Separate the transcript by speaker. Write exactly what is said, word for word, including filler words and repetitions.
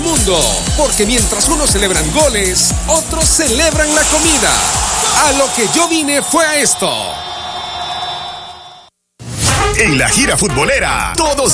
Speaker 1: mundo, porque mientras unos celebran goles, otros celebran la comida. A lo que yo vine fue a esto.
Speaker 2: En la gira futbolera, todos